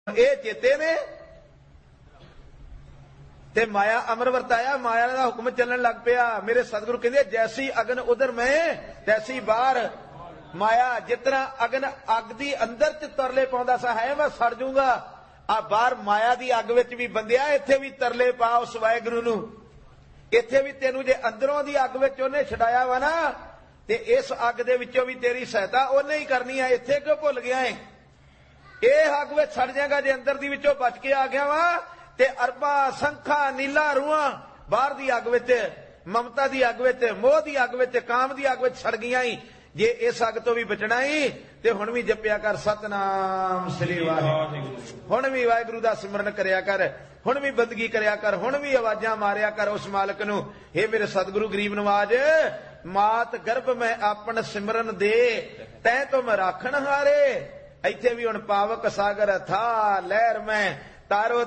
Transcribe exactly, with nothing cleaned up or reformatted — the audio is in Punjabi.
ਇਹ ਚੇਤੇ ਨੇ ਤੇ ਮਾਇਆ ਅਮਰ ਵਰਤਾਇਆ, ਮਾਇਆ ਦਾ ਹੁਕਮ ਚੱਲਣ ਲੱਗ ਪਿਆ। ਮੇਰੇ ਸਤਿਗੁਰੂ ਕਹਿੰਦੇ ਜੈਸੀ ਅਗਨ ਉਧਰ ਮੈਂ ਤੈਸੀ ਬਾਹਰ ਮਾਇਆ। ਜਿਸ ਤਰ੍ਹਾਂ ਅਗਨ ਅੱਗ ਦੀ ਅੰਦਰ ਚ ਤਰਲੇ ਪਾਉਂਦਾ ਸਾ ਹੈ ਮੈਂ ਸੜ ਜੂੰਗਾ, ਆ ਬਾਹਰ ਮਾਇਆ ਦੀ ਅੱਗ ਵਿੱਚ ਵੀ ਬੰਦਿਆ ਇੱਥੇ ਵੀ ਤਰਲੇ ਪਾ ਉਸ ਵਾਹਿਗੁਰੂ ਨੂੰ। ਇੱਥੇ ਵੀ ਤੈਨੂੰ ਜੇ ਅੰਦਰੋਂ ਦੀ ਅੱਗ ਵਿੱਚ ਉਹਨੇ ਛਡਾਇਆ ਵਾ ਨਾ ਤੇ ਇਸ ਅੱਗ ਦੇ ਵਿੱਚੋਂ ਵੀ ਤੇਰੀ ਸਹਾਇਤਾ ਉਹਨੇ ਹੀ ਕਰਨੀ ਆ। ਇੱਥੇ ਕਿਉਂ ਭੁੱਲ ਗਿਆ ਏ? ਇਹ ਅੱਗ ਵਿੱਚ ਸੜ ਜਾਏਗਾ ਜੇ ਅੰਦਰ ਦੀ ਵਿੱਚੋਂ ਬਚ ਕੇ ਆ ਗਿਆ ਵਾ ਤੇ ਅਰਬਾਂ ਸੰਖਾਂ ਨੀਲਾ ਰੂਹਾਂ ਬਾਹਰ ਦੀ ਅੱਗ ਵਿੱਚ, ਮਮਤਾ ਦੀ ਅੱਗ ਵਿੱਚ, ਮੋਹ ਦੀ ਅੱਗ ਵਿੱਚ, ਕਾਮ ਦੀ ਅੱਗ ਵਿੱਚ ਸੜ ਗਈਆਂ ਹੀ। ਜੇ ਇਸ ਅੱਗ ਤੋਂ ਵੀ ਬਚਣਾ ਹੀ ਤੇ ਹੁਣ ਵੀ ਜਪਿਆ ਕਰ ਸਤਨਾਮ ਸ੍ਰੀ ਵਾਹਿਗੁਰੂ। ਹੁਣ ਵੀ ਵਾਹਿਗੁਰੂ ਦਾ ਸਿਮਰਨ ਕਰਿਆ ਕਰ, ਹੁਣ ਵੀ ਬੰਦਗੀ ਕਰਿਆ ਕਰ, ਹੁਣ ਵੀ ਆਵਾਜ਼ਾਂ ਮਾਰਿਆ ਕਰ ਉਸ ਮਾਲਕ ਨੂੰ। ਹੇ ਮੇਰੇ ਸਤਿਗੁਰੂ ਗਰੀਬ ਨਵਾਜ, ਮਾਤ ਗਰਭ ਮੈਂ ਆਪਣ ਸਿਮਰਨ ਦੇ ਤੈ ਤੁਮ ਰਾਖਣ ਹਾਰੇ। ਇੱਥੇ ਵੀ ਹੁਣ ਪਾਵਕ ਸਾਗਰ ਥਾ ਲਹਿਰ ਮੈਂ ਤਾਰੋ